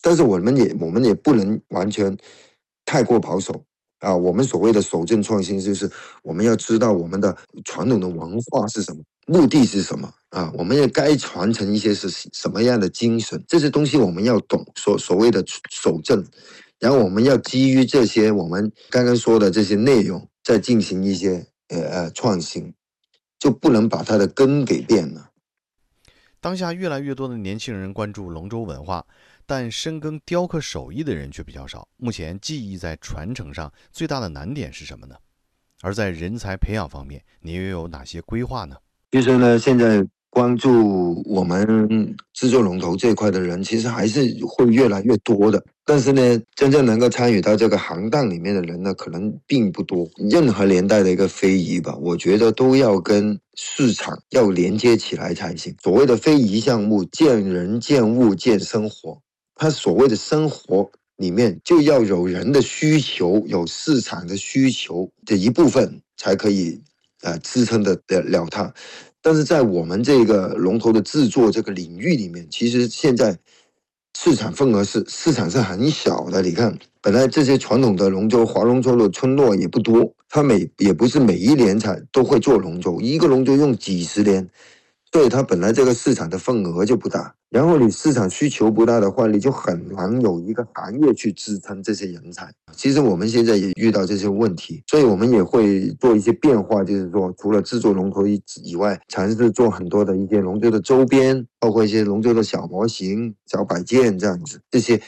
但是我们也不能完全太过保守啊。我们所谓的守正创新，就是我们要知道我们的传统的文化是什么，目的是什么啊？我们也该传承一些是什么样的精神，这些东西我们要懂。所谓的守正，然后我们要基于这些我们刚刚说的这些内容，再进行一些创新，就不能把它的根给变了。 当下越来越多的年轻人关注龙舟文化，但深耕雕刻手艺的人却比较少。目前技艺在传承上最大的难点是什么呢？而在人才培养方面，你又有哪些规划呢？ 其实呢，现在关注我们制作龙头这一块的人，其实还是会越来越多的。但是呢，真正能够参与到这个行当里面的人呢，可能并不多。任何年代的一个非遗吧，我觉得都要跟市场要连接起来才行。所谓的非遗项目，见人、见物、见生活，它所谓的生活里面就要有人的需求，有市场的需求的一部分才可以支撑得了它。但是在我们这个龙头的制作这个领域里面，其实现在市场是很小的。你看，本来这些传统的龙舟、划龙舟的村落也不多，它也不是每一年才都会做龙舟，一个龙舟用几十年，所以它本来这个市场的份额就不大。然后你市场需求不大的话，你就很难有一个行业去支撑这些人才。其实我们现在也遇到这些问题，所以我们也会做一些变化，就是说除了制作龙头以外，尝试做很多的一些龙舟的周边，包括一些龙舟的小模型、小摆件这样子，这些